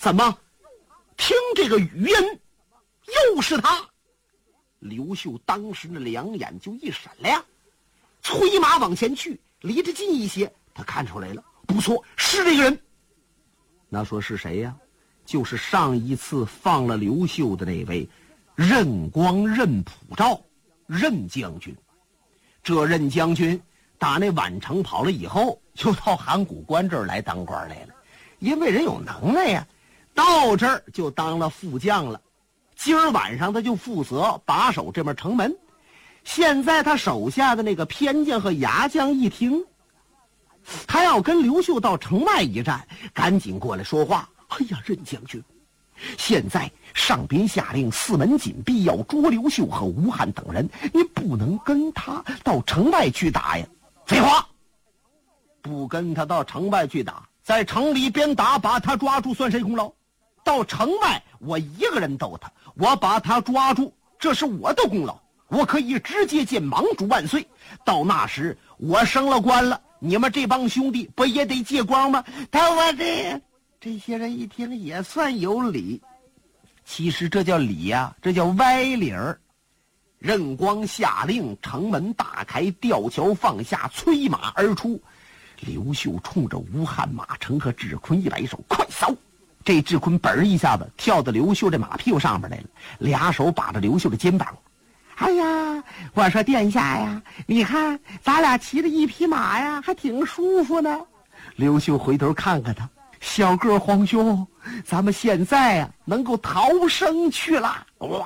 怎么听这个语音又是他？刘秀当时那两眼就一闪亮，催马往前去，离着近一些，他看出来了，不错，是这个人。那说是谁呀？就是上一次放了刘秀的那位任光、任普照、任将军。这任将军打那宛城跑了以后，就到函谷关这儿来当官来了，因为人有能耐呀，到这儿就当了副将了。今儿晚上他就负责把守这面城门。现在他手下的那个偏将和牙将一听，他要跟刘秀到城外一战，赶紧过来说话。哎呀，任将军，现在上边下令四门紧闭，要捉刘秀和吴汉等人，你不能跟他到城外去打呀。废话，不跟他到城外去打，在城里边打，把他抓住算谁功劳？到城外我一个人斗他，我把他抓住，这是我的功劳，我可以直接见盟主万岁。到那时我升了官了，你们这帮兄弟不也得借光吗？这些人一听也算有理，其实这叫理呀，这叫歪理儿。任光下令，城门大开，吊桥放下，催马而出。刘秀冲着吴汉、马成和智坤一摆手，快扫！这智坤本儿一下子跳到刘秀这马屁股上面来了，俩手把着刘秀的肩膀。哎呀，我说殿下呀，你看咱俩骑着一匹马呀，还挺舒服呢。刘秀回头看看他，小个皇兄，咱们现在啊能够逃生去了。哇！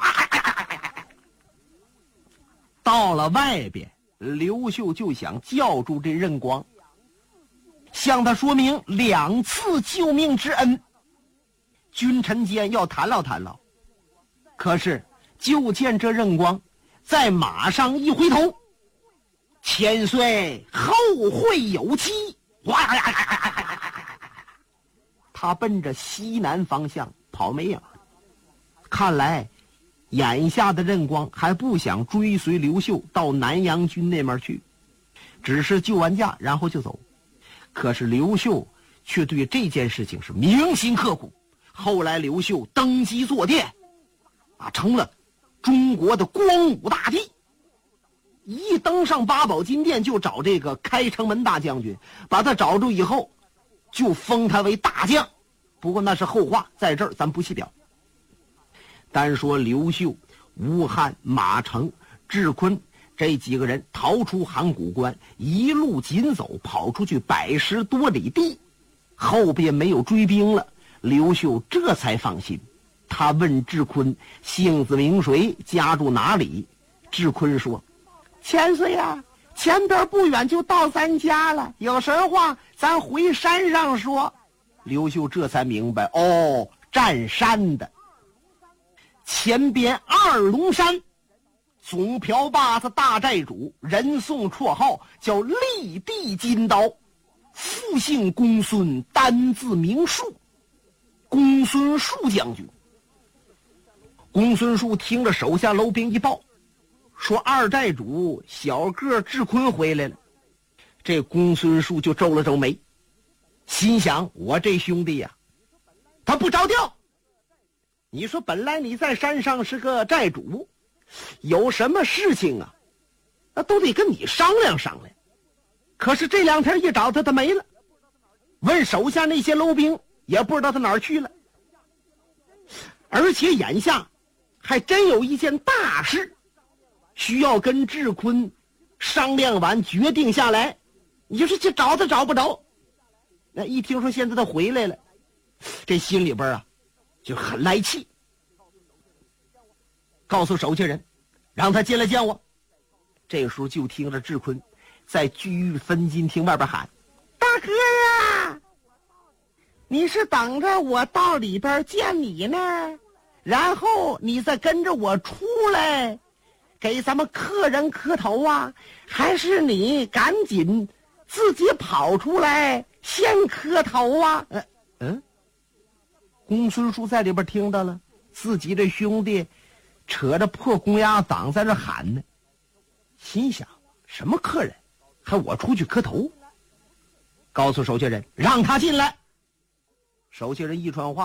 到了外边，刘秀就想叫住这任光，向他说明2次救命之恩，君臣间要谈唠谈唠。可是就见这任光在马上一回头，千岁后会有期。哇呀呀呀呀呀呀！他奔着西南方向跑没影。看来眼下的任光还不想追随刘秀到南阳军那边去，只是救完驾然后就走。可是刘秀却对这件事情是铭心刻骨。后来刘秀登基坐殿，成了中国的光武大帝。一登上八宝金殿就找这个开城门大将军，把他找住以后就封他为大将。不过那是后话，在这儿咱不细表。单说刘秀、吴汉、马成、智坤这几个人逃出函谷关，一路紧走，跑出去100多里地，后边没有追兵了，刘秀这才放心。他问智坤姓子名谁，家住哪里。智坤说，千岁啊，前边不远就到咱家了，有什么话咱回山上说。刘秀这才明白，哦，占山的。前边二龙山总瓢把子大寨主，人送绰号叫立地金刀，父姓公孙，单字名树，公孙述将军。公孙述听着手下楼兵一报，说二寨主小个智坤回来了。这公孙述就皱了皱眉，心想，我这兄弟呀，他不着调。你说本来你在山上是个寨主，有什么事情啊，那都得跟你商量商量。可是这2天一找他没了，问手下那些楼兵也不知道他哪儿去了。而且眼下还真有一件大事需要跟智坤商量完决定下来。你说这找他找不着，那一听说现在他回来了，这心里边就很来气，告诉手下人让他进来见我。这个时候就听着智坤在聚玉分金厅外边喊，大哥啊，你是等着我到里边见你呢，然后你再跟着我出来给咱们客人磕头啊，还是你赶紧自己跑出来先磕头啊？公孙述在里边听到了，自己这兄弟扯着破公鸭党在这喊呢，心想什么客人还我出去磕头？告诉手下人让他进来。手下人一传话，